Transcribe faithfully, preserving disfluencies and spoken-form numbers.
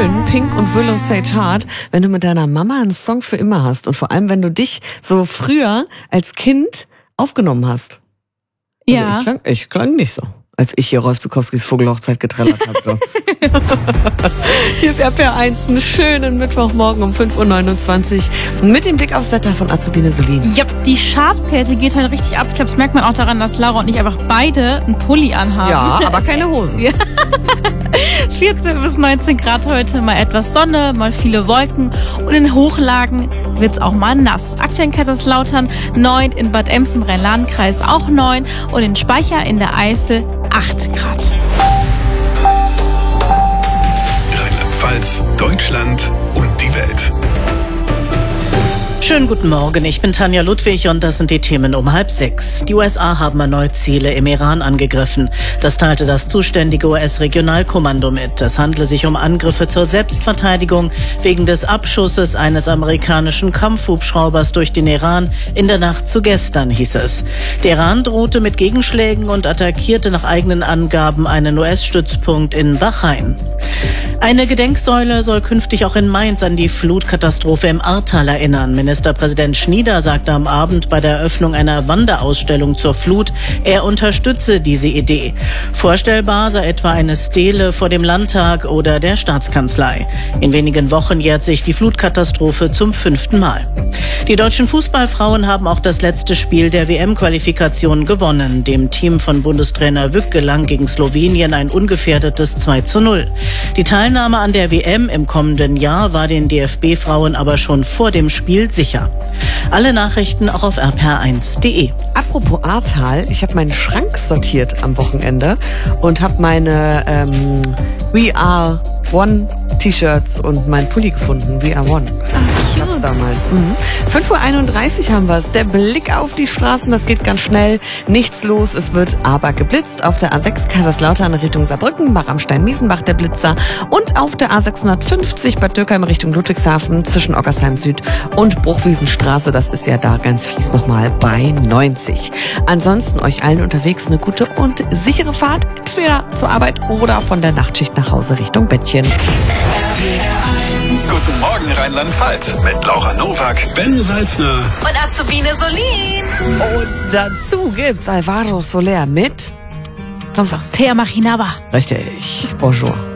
schön, Pink und Willow Sage Heart, wenn du mit deiner Mama einen Song für immer hast und vor allem, wenn du dich so früher als Kind aufgenommen hast. Also Ja. Ich klang, ich klang nicht so, als ich hier Rolf Zukowskis Vogelhochzeit getrellert habe. Hier ist R P R eins, einen schönen Mittwochmorgen um fünf Uhr neunundzwanzig mit dem Blick aufs Wetter von Azubine Solin. Ja, die Schafskälte geht heute richtig ab. Ich glaube, das merkt man auch daran, dass Laura und ich einfach beide einen Pulli anhaben. Ja, aber keine Hosen. Ja. vierzehn bis neunzehn Grad heute, mal etwas Sonne, mal viele Wolken und in den Hochlagen wird's auch mal nass. Aktuell in Kaiserslautern neun, in Bad Ems im Rhein-Lahn-Kreis auch neun und in Speicher in der Eifel acht Grad. Rheinland-Pfalz, Deutschland und die Welt. Schönen guten Morgen, ich bin Tanja Ludwig und das sind die Themen um halb sechs. Die U S A haben erneut Ziele im Iran angegriffen. Das teilte das zuständige U S-Regionalkommando mit. Es handle sich um Angriffe zur Selbstverteidigung wegen des Abschusses eines amerikanischen Kampfhubschraubers durch den Iran in der Nacht zu gestern, hieß es. Der Iran drohte mit Gegenschlägen und attackierte nach eigenen Angaben einen U S-Stützpunkt in Bahrain. Eine Gedenksäule soll künftig auch in Mainz an die Flutkatastrophe im Ahrtal erinnern. Ministerpräsident Schnieder sagte am Abend bei der Eröffnung einer Wanderausstellung zur Flut, er unterstütze diese Idee. Vorstellbar sei etwa eine Stele vor dem Landtag oder der Staatskanzlei. In wenigen Wochen jährt sich die Flutkatastrophe zum fünften Mal. Die deutschen Fußballfrauen haben auch das letzte Spiel der W M-Qualifikation gewonnen. Dem Team von Bundestrainer Wück gelang gegen Slowenien ein ungefährdetes zwei zu null. Die Teilnahme an der W M im kommenden Jahr war den D F B-Frauen aber schon vor dem Spiel sicher. Alle Nachrichten auch auf r p r eins punkt d e. Apropos Ahrtal, ich habe meinen Schrank sortiert am Wochenende und habe meine ähm, We Are One T-Shirts und mein Pulli gefunden. We Are One. Ach, Gab's damals. Mhm. fünf Uhr einunddreißig haben wir es. Der Blick auf die Straßen, das geht ganz schnell. Nichts los, es wird aber geblitzt. Auf der A sechs Kaiserslautern Richtung Saarbrücken, Bach-am-Stein-Miesenbach der Blitzer. Und auf der A sechshundertfünfzig Bad Dürkheim Richtung Ludwigshafen zwischen Ockersheim Süd und Bruchwiesenstraße. Das ist ja da ganz fies nochmal bei neunzig. Ansonsten euch allen unterwegs eine gute und sichere Fahrt. Entweder zur Arbeit oder von der Nachtschicht nach Hause Richtung Bettchen. Guten Morgen Rheinland-Pfalz mit Laura Nowak, Ben Salzner und Azubine Solin. Und dazu gibt's Alvaro Soler mit... Komm, sag's. Thea Machinaba. Richtig. Bonjour.